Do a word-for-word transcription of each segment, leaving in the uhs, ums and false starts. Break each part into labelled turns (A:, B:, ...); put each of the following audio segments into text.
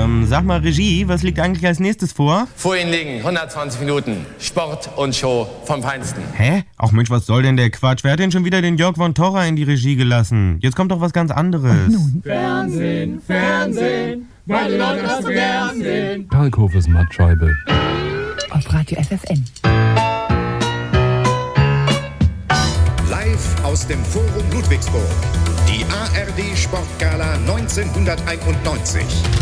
A: Ähm, sag mal, Regie, was liegt eigentlich als nächstes vor?
B: Vor Ihnen liegen hundertzwanzig Minuten Sport und Show vom Feinsten.
A: Hä? Ach Mensch, was soll denn der Quatsch? Wer hat denn schon wieder den Jörg von Torra in die Regie gelassen? Jetzt kommt doch was ganz anderes.
C: Fernsehen, Fernsehen, weil die Leute das so gern sehen.
D: Kalkhofes Mattscheibe.
E: Auf Radio F F N.
F: Live aus dem Forum Ludwigsburg. Die A R D Sportgala neunzehnhunderteinundneunzig.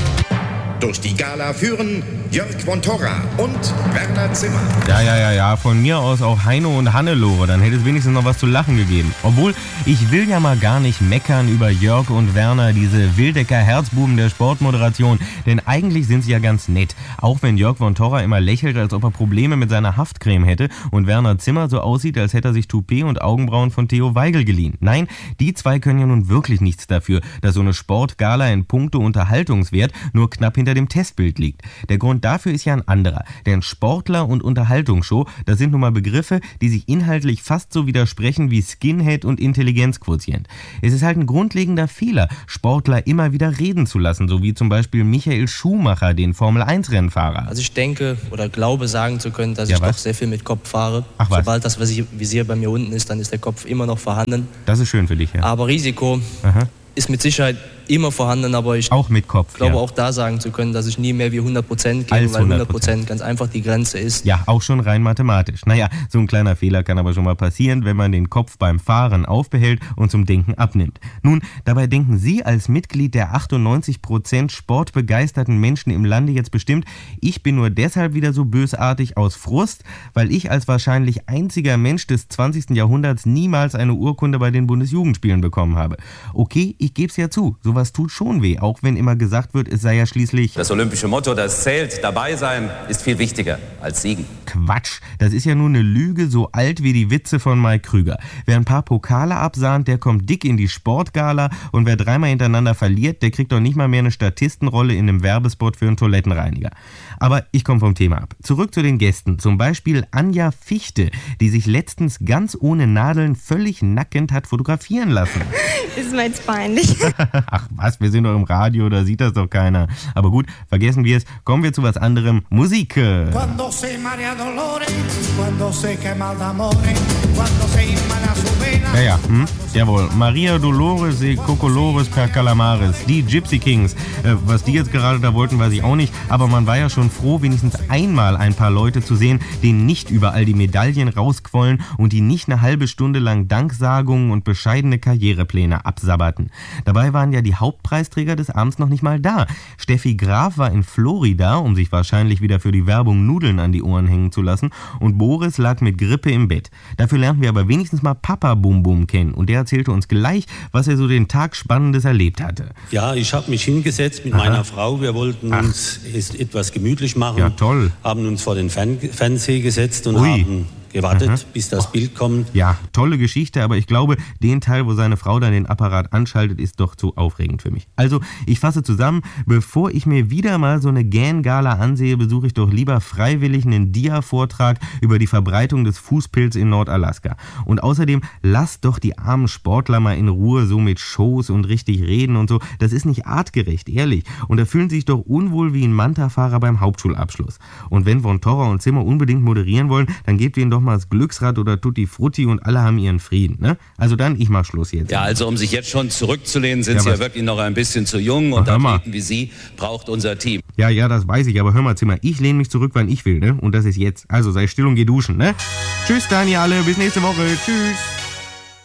F: Durch die Gala führen Jörg von Torra und Werner Zimmer.
A: Ja, ja, ja, ja, von mir aus auch Heino und Hannelore, dann hätte es wenigstens noch was zu lachen gegeben. Obwohl, ich will ja mal gar nicht meckern über Jörg und Werner, diese Wildecker Herzbuben der Sportmoderation, denn eigentlich sind sie ja ganz nett. Auch wenn Jörg von Torra immer lächelt, als ob er Probleme mit seiner Haftcreme hätte und Werner Zimmer so aussieht, als hätte er sich Toupet und Augenbrauen von Theo Weigel geliehen. Nein, die zwei können ja nun wirklich nichts dafür, dass so eine Sportgala in puncto Unterhaltungswert nur knapp hinter dem Testbild liegt. Der Grund dafür ist ja ein anderer. Denn Sportler und Unterhaltungsshow, das sind nun mal Begriffe, die sich inhaltlich fast so widersprechen wie Skinhead und Intelligenzquotient. Es ist halt ein grundlegender Fehler, Sportler immer wieder reden zu lassen, so wie zum Beispiel Michael Schumacher, den Formel eins Rennfahrer.
G: Also ich denke oder glaube sagen zu können, dass
A: Ja,
G: ich
A: was?
G: doch sehr viel mit Kopf fahre.
A: Ach, was?
G: Sobald das Visier bei mir unten ist, dann ist der Kopf immer noch vorhanden.
A: Das ist schön für dich, ja.
G: Aber Risiko
A: Aha.
G: ist mit Sicherheit immer vorhanden, aber ich
A: Auch mit Kopf,
G: glaube
A: ja.
G: auch da sagen zu können, dass ich nie mehr wie hundert Prozent gehe,
A: Als
G: weil hundert
A: hundert Prozent
G: Prozent ganz einfach die Grenze ist.
A: Ja, auch schon rein mathematisch. Naja, so ein kleiner Fehler kann aber schon mal passieren, wenn man den Kopf beim Fahren aufbehält und zum Denken abnimmt. Nun, dabei denken Sie als Mitglied der achtundneunzig Prozent sportbegeisterten Menschen im Lande jetzt bestimmt, ich bin nur deshalb wieder so bösartig aus Frust, weil ich als wahrscheinlich einziger Mensch des zwanzigsten Jahrhunderts niemals eine Urkunde bei den Bundesjugendspielen bekommen habe. Okay, ich gebe es ja zu, sowas tut schon weh, auch wenn immer gesagt wird, es sei ja schließlich...
H: Das olympische Motto, das zählt, dabei sein, ist viel wichtiger als siegen.
A: Quatsch, das ist ja nur eine Lüge so alt wie die Witze von Mike Krüger. Wer ein paar Pokale absahnt, der kommt dick in die Sportgala und wer dreimal hintereinander verliert, der kriegt doch nicht mal mehr eine Statistenrolle in einem Werbespot für einen Toilettenreiniger. Aber ich komme vom Thema ab. Zurück zu den Gästen, zum Beispiel Anja Fichte, die sich letztens ganz ohne Nadeln völlig nackend hat fotografieren lassen.
I: Ist mir jetzt peinlich.
A: Ach was, wir sind doch im Radio, da sieht das doch keiner. Aber gut, vergessen wir es, kommen wir zu was anderem. Musik.
C: Cuando se marea dolores, cuando se quema el amore, cuando se inmala su vena.
A: Ja, ja, hm? Jawohl. Maria Dolores e Cocolores per Calamares. Die Gypsy Kings. Äh, was die jetzt gerade da wollten, weiß ich auch nicht. Aber man war ja schon froh, wenigstens einmal ein paar Leute zu sehen, denen nicht überall die Medaillen rausquollen und die nicht eine halbe Stunde lang Danksagungen und bescheidene Karrierepläne absabberten. Dabei waren ja die Hauptpreisträger des Abends noch nicht mal da. Steffi Graf war in Florida, um sich wahrscheinlich wieder für die Werbung Nudeln an die Ohren hängen zu lassen, und Boris lag mit Grippe im Bett. Dafür lernten wir aber wenigstens mal Papa Bum Bum kennen und der erzählte uns gleich, was er so den Tag Spannendes erlebt hatte.
J: Ja, ich habe mich hingesetzt mit
A: Aha.
J: meiner Frau. Wir wollten
A: Ach.
J: uns es etwas gemütlich machen.
A: Ja, toll.
J: Haben uns vor den Fern- Fernseher gesetzt und
A: Ui.
J: haben gewartet,
A: Aha.
J: bis das Bild kommt.
A: Ja, tolle Geschichte, aber ich glaube, den Teil, wo seine Frau dann den Apparat anschaltet, ist doch zu aufregend für mich. Also, ich fasse zusammen, bevor ich mir wieder mal so eine Gan-Gala ansehe, besuche ich doch lieber freiwillig einen Dia-Vortrag über die Verbreitung des Fußpilz in Nordalaska. Und außerdem, lasst doch die armen Sportler mal in Ruhe, so mit Shows und richtig reden und so. Das ist nicht artgerecht, ehrlich. Und da fühlen sie sich doch unwohl wie ein Manta-Fahrer beim Hauptschulabschluss. Und wenn Von Torra und Zimmer unbedingt moderieren wollen, dann gebt ihnen doch mal das Glücksrad oder Tutti Frutti und alle haben ihren Frieden, ne? Also dann, ich mach Schluss jetzt.
H: Ja, also um sich jetzt schon zurückzulehnen, sind
A: Ja,
H: Sie ja
A: was?
H: wirklich noch ein bisschen zu jung und
A: Hör mal.
H: Athleten wie Sie braucht unser Team.
A: Ja, ja, das weiß ich, aber hör mal, Zimmer, ich lehne mich zurück, wann ich will, ne? Und das ist jetzt. Also sei still und geh duschen, ne? Tschüss, Daniel, alle, bis nächste Woche. Tschüss.